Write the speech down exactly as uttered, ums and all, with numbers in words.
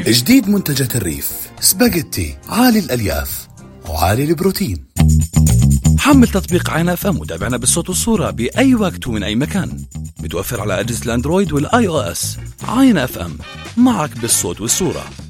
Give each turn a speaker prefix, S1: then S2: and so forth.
S1: جديد منتجات الريف، سباجيتي عالي الألياف وعالي البروتين.
S2: حمل تطبيق عين اف ام وتابعنا بالصوت والصورة بأي وقت ومن أي مكان. متوفر على أجهزة الأندرويد والآي أو إس. عين اف ام، معك بالصوت والصورة.